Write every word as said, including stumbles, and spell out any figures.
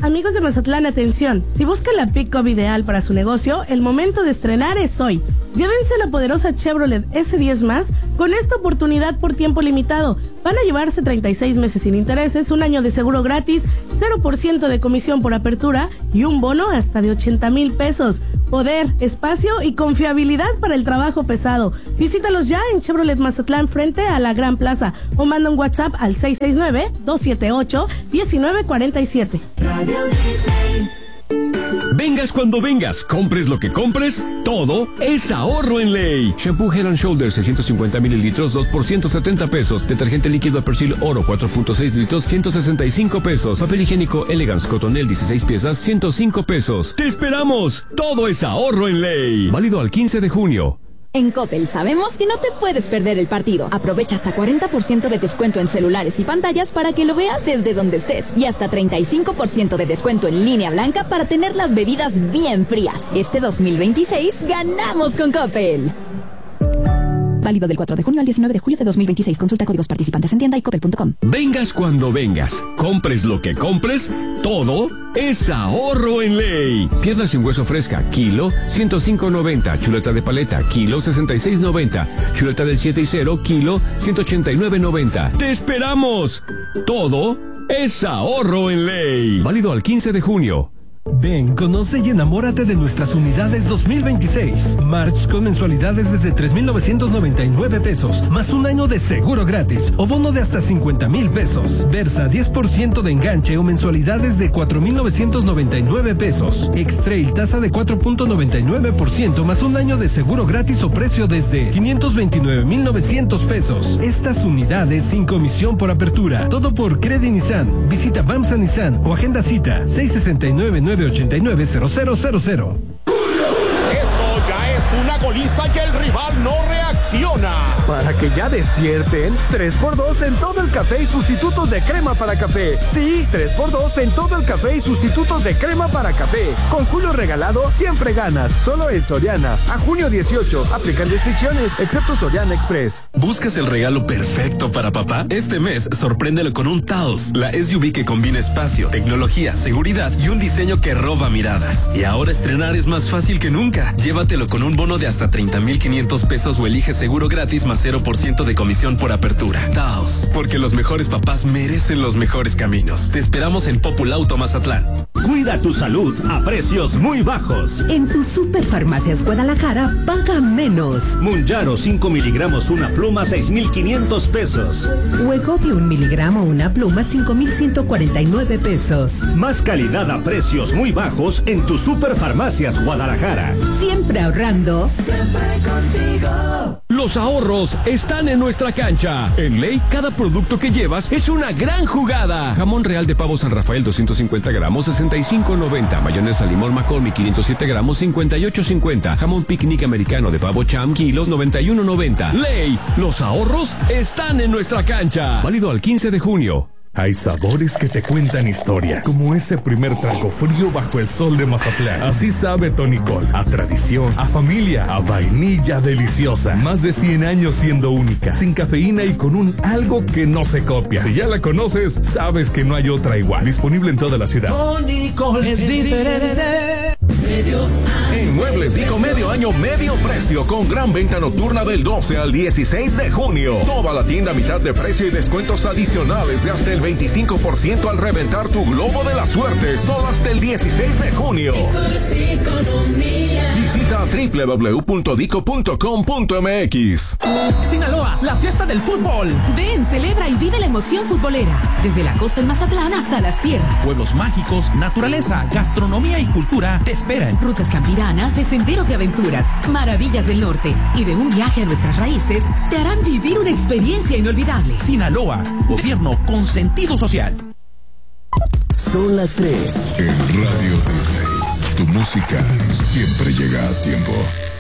Amigos de Mazatlán, atención. Si buscan la pick-up ideal para su negocio, el momento de estrenar es hoy. Llévense la poderosa Chevrolet ese diez más con esta oportunidad por tiempo limitado. Van a llevarse treinta y seis meses sin intereses, un año de seguro gratis, cero por ciento de comisión por apertura y un bono hasta de ochenta mil pesos. Poder, espacio y confiabilidad para el trabajo pesado. Visítalos ya en Chevrolet Mazatlán frente a la Gran Plaza o manda un WhatsApp al seis seis nueve, dos siete ocho, uno nueve cuatro siete. Radio Disney. Vengas cuando vengas, compres lo que compres, todo es ahorro en Ley. Shampoo Head and Shoulders seiscientos cincuenta mililitros, dos por ciento setenta pesos. Detergente líquido Persil Oro cuatro punto seis litros, ciento sesenta y cinco pesos. Papel higiénico Elegance Cotonel dieciséis piezas, ciento cinco pesos. ¡Te esperamos! Todo es ahorro en Ley. Válido al quince de junio. En Coppel sabemos que no te puedes perder el partido. Aprovecha hasta cuarenta por ciento de descuento en celulares y pantallas para que lo veas desde donde estés. Y hasta treinta y cinco por ciento de descuento en línea blanca para tener las bebidas bien frías. Este dos mil veintiséis ganamos con Coppel. Válido del cuatro de junio al diecinueve de julio de dos mil veintiséis. Consulta códigos participantes en tienda y coppel punto com. Vengas cuando vengas, compres lo que compres, todo es ahorro en Ley. Pierna sin hueso fresca, kilo, ciento cinco noventa. Chuleta de paleta, kilo, sesenta y seis noventa. Chuleta del siete y cero, kilo, ciento ochenta y nueve noventa. ¡Te esperamos! Todo es ahorro en Ley. Válido al quince de junio. Ven, conoce y enamórate de nuestras unidades dos mil veintiséis. March con mensualidades desde tres mil novecientos noventa y nueve pesos, más un año de seguro gratis o bono de hasta cincuenta mil pesos. Versa diez por ciento de enganche o mensualidades de cuatro mil novecientos noventa y nueve pesos. X-Trail tasa de cuatro punto noventa y nueve por ciento más un año de seguro gratis o precio desde quinientos veintinueve mil novecientos pesos. Estas unidades sin comisión por apertura. Todo por Credit Nissan. Visita Bamsa Nissan o agenda cita seis seis nueve nueve ochenta y nueve cero cero cero cero. Esto ya es una goliza y el rival no reacciona. Para que ya despierten, tres por dos en todo el café y sustitutos de crema para café. Sí, tres por dos en todo el café y sustitutos de crema para café. Con Julio regalado, siempre ganas. Solo en Soriana. A junio dieciocho. Aplican restricciones, excepto Soriana Express. ¿Buscas el regalo perfecto para papá? Este mes, sorpréndelo con un Taos, la S U V que combina espacio, tecnología, seguridad y un diseño que roba miradas. Y ahora estrenar es más fácil que nunca. Llévatelo con un bono de hasta treinta mil quinientos pesos o elige seguro gratis más cero por ciento de comisión por apertura. Taos, porque los mejores papás merecen los mejores caminos. Te esperamos en Populauto Mazatlán. Cuida tu salud a precios muy bajos. En tu Superfarmacias Guadalajara, paga menos. Munjaro cinco miligramos una pluma, seis mil quinientos pesos. Wegovy un miligramo una pluma, cinco mil ciento cuarenta y nueve pesos. Más calidad a precios muy bajos en tu Superfarmacias Guadalajara. Siempre ahorrando. Siempre contigo. Los ahorros están en nuestra cancha. En Ley, cada producto que llevas es una gran jugada. Jamón real de pavo San Rafael doscientos cincuenta gramos, sesenta y cinco noventa. Mayonesa limón McCormick quinientos siete gramos, cincuenta y ocho cincuenta. Jamón picnic americano de pavo Cham, kilos, noventa y uno noventa. Ley, los ahorros están en nuestra cancha. Válido al quince de junio. Hay sabores que te cuentan historias, como ese primer trago frío bajo el sol de Mazatlán. Así sabe Tonicol, a tradición, a familia, a vainilla deliciosa. Más de cien años siendo única, sin cafeína y con un algo que no se copia. Si ya la conoces, sabes que no hay otra igual. Disponible en toda la ciudad. Tonicol es diferente. Medio en Muebles Dico, medio año, medio precio, con gran venta nocturna del doce al dieciséis de junio. Toda la tienda a mitad de precio y descuentos adicionales de hasta el veinticinco por ciento al reventar tu globo de la suerte, solo hasta el dieciséis de junio. Visita doble u doble u doble u punto dico punto com punto m x. Sinaloa, la fiesta del fútbol. Ven, celebra y vive la emoción futbolera. Desde la costa en Mazatlán hasta la sierra. Pueblos mágicos, naturaleza, gastronomía y cultura te esperan. Rutas campiranas, de senderos de aventuras, maravillas del norte y de un viaje a nuestras raíces te harán vivir una experiencia inolvidable. Sinaloa, gobierno con sentido social. Son las tres. En Radio Disney, tu música siempre llega a tiempo.